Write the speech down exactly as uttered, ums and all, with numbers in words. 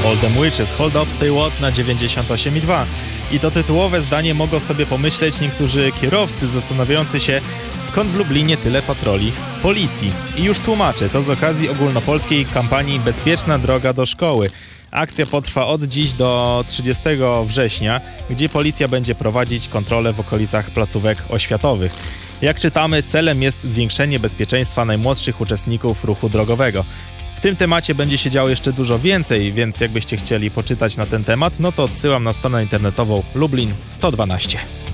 All Them Witches, Hold Up, Say What na dziewięćdziesiąt osiem i dwa. I to tytułowe zdanie mogą sobie pomyśleć niektórzy kierowcy zastanawiający się, skąd w Lublinie tyle patroli policji. I już tłumaczę, to z okazji ogólnopolskiej kampanii Bezpieczna droga do szkoły. Akcja potrwa od dziś do trzydziestego września, gdzie policja będzie prowadzić kontrolę w okolicach placówek oświatowych. Jak czytamy, celem jest zwiększenie bezpieczeństwa najmłodszych uczestników ruchu drogowego. W tym temacie będzie się działo jeszcze dużo więcej, więc jakbyście chcieli poczytać na ten temat, no to odsyłam na stronę internetową Lublin sto dwanaście.